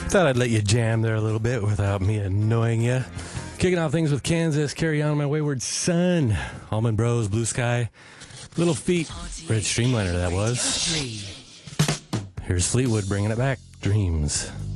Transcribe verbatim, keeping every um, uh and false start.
Thought I'd let you jam there a little bit without me annoying you. Kicking off things with Kansas, Carry On My Wayward Son, Allman Bros, Blue Sky, Little Feat, Red Streamliner that was. Here's Fleetwood bringing it back, Dreams.